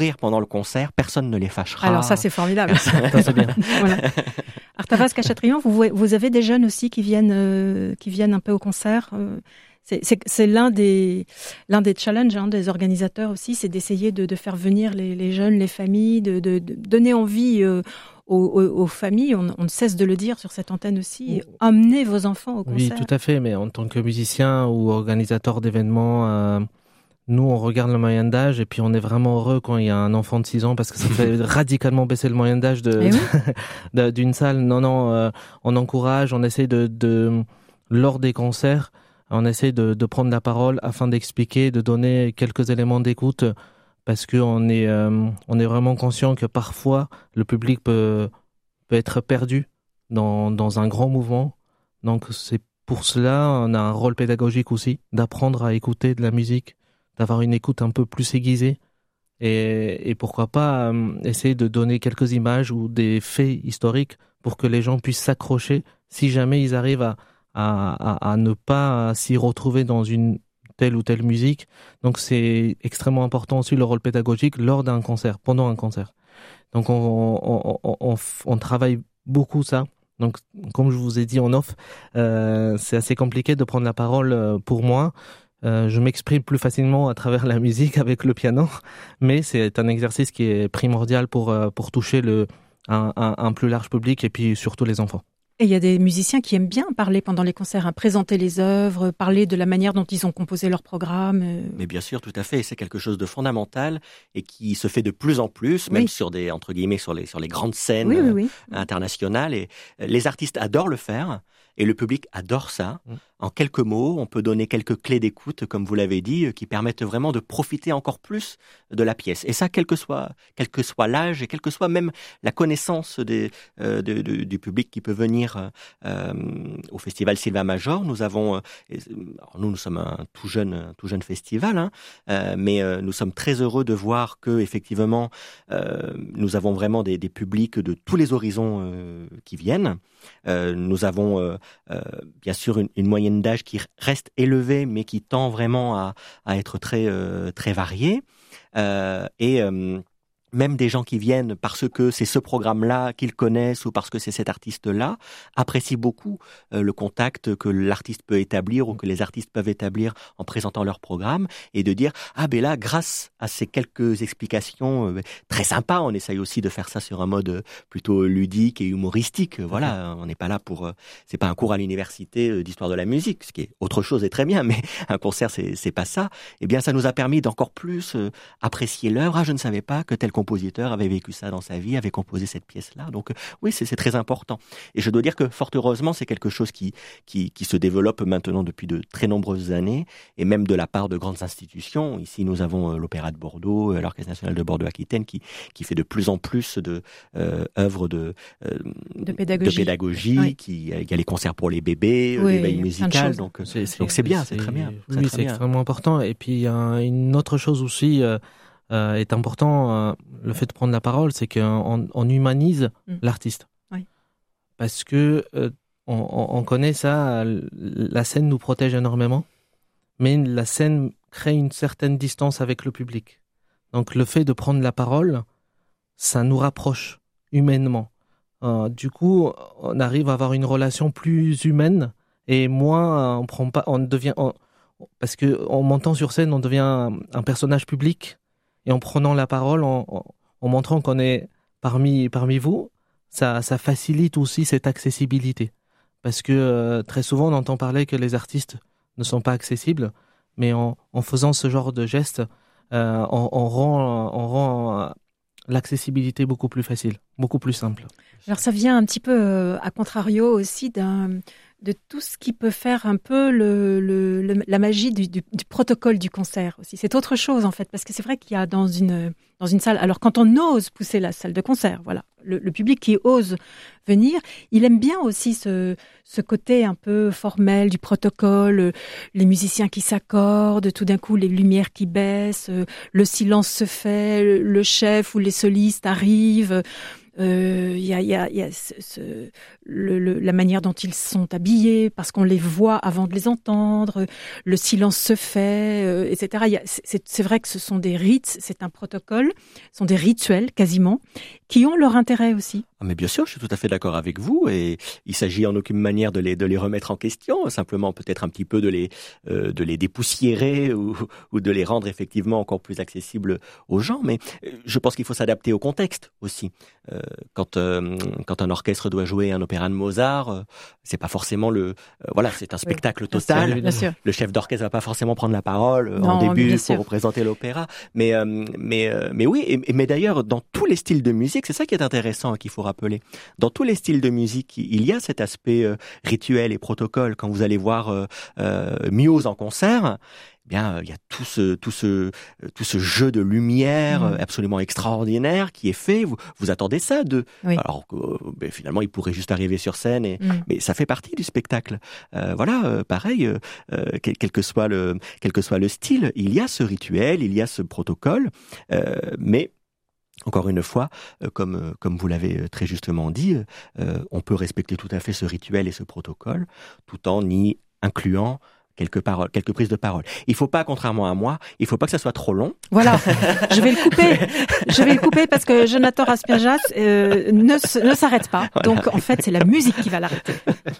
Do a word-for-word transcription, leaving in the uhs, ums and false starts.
rire pendant le concert, personne ne les fâchera. Alors ça, c'est formidable. Ça, c'est bien. Voilà. Artavas Cachatrion, vous, vous avez des jeunes aussi qui viennent, euh, qui viennent un peu au concert. Euh, c'est, c'est, c'est l'un des, l'un des challenges hein, des organisateurs aussi, c'est d'essayer de, de faire venir les, les jeunes, les familles, de, de, de donner envie euh, aux, aux, aux familles. On, on ne cesse de le dire sur cette antenne aussi. Emmenez vos enfants au concert. Oui, tout à fait. Mais en tant que musicien ou organisateur d'événements, euh, nous, on regarde le moyen d'âge et puis on est vraiment heureux quand il y a un enfant de six ans parce que ça fait radicalement baisser le moyen d'âge de, oui. de, d'une salle. Non, non, euh, on encourage, on essaie de, de, lors des concerts, on essaie de, de prendre la parole afin d'expliquer, de donner quelques éléments d'écoute parce qu'on est, euh, on est vraiment conscient que parfois le public peut, peut être perdu dans, dans un grand mouvement. Donc c'est pour cela, on a un rôle pédagogique aussi, d'apprendre à écouter de la musique, d'avoir une écoute un peu plus aiguisée et, et pourquoi pas euh, essayer de donner quelques images ou des faits historiques pour que les gens puissent s'accrocher si jamais ils arrivent à, à, à, à ne pas s'y retrouver dans une telle ou telle musique. Donc c'est extrêmement important aussi le rôle pédagogique lors d'un concert, pendant un concert. Donc on, on, on, on, on travaille beaucoup ça. Donc, comme je vous ai dit en off, euh, c'est assez compliqué de prendre la parole pour moi. Euh, je m'exprime plus facilement à travers la musique avec le piano, mais c'est un exercice qui est primordial pour pour toucher le un, un, un plus large public et puis surtout les enfants. Et il y a des musiciens qui aiment bien parler pendant les concerts, hein, présenter les œuvres, parler de la manière dont ils ont composé leur programme. Euh... Mais bien sûr, tout à fait. C'est quelque chose de fondamental et qui se fait de plus en plus, même oui. sur des entre guillemets sur les sur les grandes scènes oui, oui, oui. internationales. Et les artistes adorent le faire. Et le public adore ça. Mmh. En quelques mots, on peut donner quelques clés d'écoute, comme vous l'avez dit, qui permettent vraiment de profiter encore plus de la pièce. Et ça, quel que soit, quel que soit l'âge et quelle que soit même la connaissance des, euh, de, de, du public qui peut venir euh, au festival Sylva Major. Nous avons, euh, alors nous, nous sommes un tout jeune, un tout jeune festival, hein, euh, mais euh, nous sommes très heureux de voir que effectivement, euh, nous avons vraiment des, des publics de tous les horizons euh, qui viennent. Euh, nous avons euh, euh, bien sûr une, une moyenne d'âge qui reste élevée, mais qui tend vraiment à, à être très euh, très variée. Euh, et euh, même des gens qui viennent parce que c'est ce programme-là qu'ils connaissent ou parce que c'est cet artiste-là, apprécient beaucoup euh, le contact que l'artiste peut établir ou que les artistes peuvent établir en présentant leur programme et de dire « Ah ben là, grâce à ces quelques explications euh, très sympas, on essaye aussi de faire ça sur un mode plutôt ludique et humoristique. Voilà, on n'est pas là pour... Euh, c'est pas un cours à l'université d'histoire de la musique, ce qui est autre chose et très bien, mais un concert, c'est, c'est pas ça. Eh bien, ça nous a permis d'encore plus euh, apprécier l'œuvre. Ah, je ne savais pas que tel compositeur avait vécu ça dans sa vie, avait composé cette pièce-là. Donc oui, c'est, c'est très important. Et je dois dire que fort heureusement, c'est quelque chose qui, qui, qui se développe maintenant depuis de très nombreuses années, et même de la part de grandes institutions. Ici, nous avons l'Opéra de Bordeaux, l'Orchestre national de Bordeaux-Aquitaine, qui, qui fait de plus en plus de euh, œuvres de, euh, de pédagogie. De pédagogie oui. qui, il y a les concerts pour les bébés, oui, les veilles musicales. Donc c'est, c'est, donc c'est bien, c'est, c'est très bien. Oui, très, très c'est bien. extrêmement important. Et puis, euh, une autre chose aussi... Euh, Euh, est important, euh, le fait de prendre la parole, c'est qu'on on humanise mmh. l'artiste. Oui. Parce que euh, on, on connaît ça, la scène nous protège énormément, mais la scène crée une certaine distance avec le public. Donc le fait de prendre la parole, ça nous rapproche humainement. Euh, du coup, on arrive à avoir une relation plus humaine et moins, on prend pas, on devient, on, parce que en montant sur scène, on devient un, un personnage public. Et en prenant la parole, en, en, en montrant qu'on est parmi, parmi vous, ça, ça facilite aussi cette accessibilité. Parce que euh, très souvent, on entend parler que les artistes ne sont pas accessibles, mais en, en faisant ce genre de gestes, euh, on, on rend, on rend l'accessibilité beaucoup plus facile, beaucoup plus simple. Alors ça vient un petit peu euh, à contrario aussi d'un... de tout ce qui peut faire un peu le, le, le, la magie du, du, du protocole du concert aussi. C'est autre chose en fait, parce que c'est vrai qu'il y a dans une, dans une salle, alors quand on ose pousser la salle de concert, voilà, le, le public qui ose venir, il aime bien aussi ce, ce côté un peu formel du protocole, les musiciens qui s'accordent, tout d'un coup les lumières qui baissent, le silence se fait, le chef ou les solistes arrivent. euh, y a, y a, y a ce, ce, le, le, la manière dont ils sont habillés, parce qu'on les voit avant de les entendre, le silence se fait, euh, et cetera. Y a, c'est, c'est vrai que ce sont des rites, c'est un protocole, ce sont des rituels quasiment, qui ont leur intérêt aussi. Mais bien sûr, je suis tout à fait d'accord avec vous, et il s'agit en aucune manière de les de les remettre en question, simplement peut-être un petit peu de les euh, de les dépoussiérer ou ou de les rendre effectivement encore plus accessibles aux gens. Mais je pense qu'il faut s'adapter au contexte aussi. Euh, quand euh, quand un orchestre doit jouer un opéra de Mozart, euh, c'est pas forcément le euh, voilà, c'est un spectacle oui, total. Bien sûr, bien sûr. Le chef d'orchestre va pas forcément prendre la parole non, en début pour sûr. représenter l'opéra. Mais euh, mais euh, mais oui, et, mais d'ailleurs dans tous les styles de musique, c'est ça qui est intéressant, qu'il faut rappeler. Dans tous les styles de musique, il y a cet aspect euh, rituel et protocole. Quand vous allez voir euh, euh, Muse en concert, eh bien, il y a tout ce, tout ce, tout ce jeu de lumière mmh. absolument extraordinaire qui est fait. Vous, vous attendez ça de. Oui. Alors que euh, ben, finalement, il pourrait juste arriver sur scène, et, mmh. mais ça fait partie du spectacle. Euh, voilà, euh, pareil, euh, quel, quel que soit le, quel que soit le style, il y a ce rituel, il y a ce protocole, euh, mais encore une fois, euh, comme euh, comme vous l'avez très justement dit, euh, on peut respecter tout à fait ce rituel et ce protocole, tout en y incluant quelques paroles, quelques prises de parole. Il faut pas, contrairement à moi, il faut pas que ça soit trop long. Voilà, je vais le couper. Je vais le couper parce que Jonathan Raspierjas euh, ne ne s'arrête pas. Donc en fait, c'est la musique qui va l'arrêter.